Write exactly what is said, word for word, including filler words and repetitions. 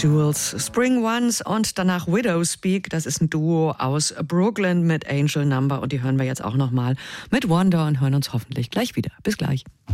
Jewels, Spring Ones und danach Widow Speak. Das ist ein Duo aus Brooklyn mit Angel Number und die hören wir jetzt auch nochmal mit Wonder und hören uns hoffentlich gleich wieder. Bis gleich.